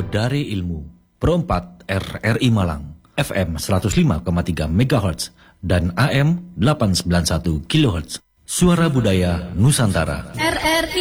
Podare Ilmu, Pro 4 RRI Malang, FM 105,3 MHz dan AM 891 kHz. Suara Budaya Nusantara. RRI